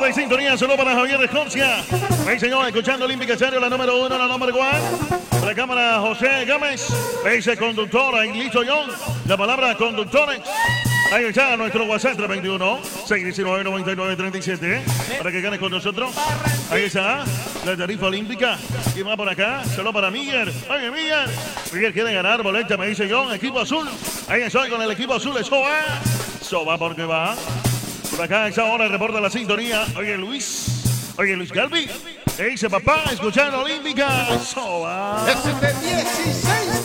de sintonía, solo para Javier de Escocia. Hey, señor, escuchando Olímpica Serio, la número 1, la número 1. La cámara José Gómez. Dice conductora y listo John. La palabra conductores. Ahí está nuestro WhatsApp 321 619 9937 para que ganes con nosotros. Ahí está la tarifa olímpica. ¿Quién va por acá? Solo para Miguel. Oye, Miguel. Miguel quiere ganar boleta, me dice John. Equipo azul. Ahí estoy con el equipo azul. Eso va. Eso va porque va. Por acá a esa hora reporta la sintonía. Oye, Luis. Oye, Luis Galvi. Dice papá, escuchando Olímpica. Eso va. Es de 16.